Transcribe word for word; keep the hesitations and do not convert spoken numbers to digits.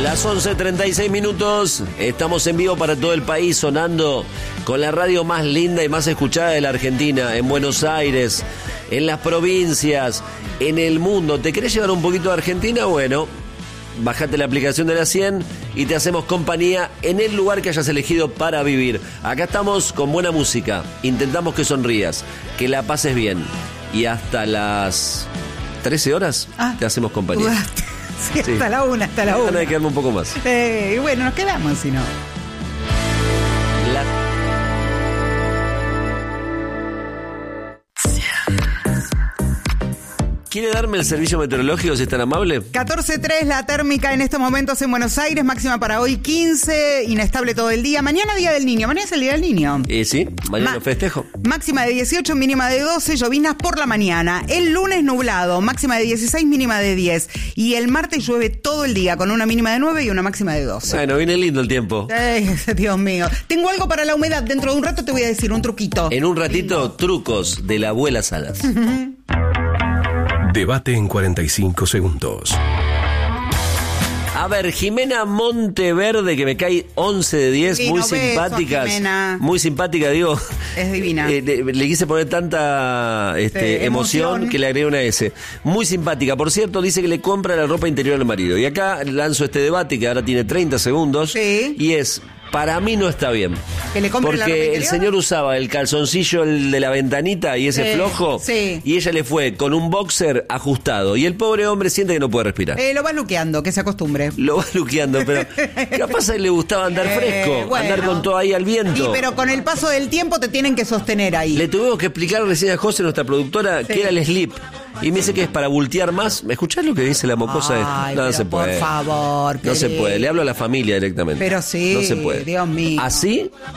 Las once treinta y seis minutos, estamos en vivo para todo el país, sonando con la radio más linda y más escuchada de la Argentina, en Buenos Aires, en las provincias, en el mundo. ¿Te querés llevar un poquito de Argentina? Bueno, bajate la aplicación de la cien y te hacemos compañía en el lugar que hayas elegido para vivir. Acá estamos con buena música, intentamos que sonrías, que la pases bien. Y hasta las trece horas ah, te hacemos compañía. Sí, hasta sí. la una, hasta la una. Hay que quedarme un poco más. Eh, y bueno, nos quedamos si no. La... ¿Quiere darme el servicio meteorológico si es tan amable? catorce tres la térmica en estos momentos en Buenos Aires, máxima para hoy quince, inestable todo el día. Mañana Día del Niño, mañana es el Día del Niño. Eh, sí, mañana Ma- festejo. Máxima de dieciocho, mínima de doce, llovinas por la mañana. El lunes nublado, máxima de dieciséis, mínima de diez. Y el martes llueve todo el día con una mínima de nueve y una máxima de doce. Bueno, viene lindo el tiempo. Ay, Dios mío. Tengo algo para la humedad, dentro de un rato te voy a decir un truquito. En un ratito, lindo. Trucos de la abuela Salas. Debate en cuarenta y cinco segundos. A ver, Jimena Monteverde, que me cae once de diez, sí, muy no simpática. Beso, muy simpática, digo. Es divina. Eh, le, le quise poner tanta este, sí, emoción, emoción que le agregué una S. Muy simpática. Por cierto, dice que le compra la ropa interior al marido. Y acá lanzo este debate que ahora tiene treinta segundos. Sí. Y es... Para mí no está bien. ¿Que le compre la ropa porque interior? El señor usaba el calzoncillo el de la ventanita y ese sí, flojo. Sí. Y ella le fue con un boxer ajustado. Y el pobre hombre siente que no puede respirar. Eh, lo va luqueando, que se acostumbre. Lo va luqueando, pero capaz a él le gustaba andar fresco, eh, bueno, andar con todo ahí al viento. Sí, pero con el paso del tiempo te tienen que sostener ahí. Le tuvimos que explicar recién a José, nuestra productora, sí. que era el slip. Y me dice que es para bultear más. ¿Me escuchás lo que dice la mocosa? Ay, no, no se puede. Por favor. No se puede. Le hablo a la familia directamente. Pero sí. No se puede. Dios mío. Así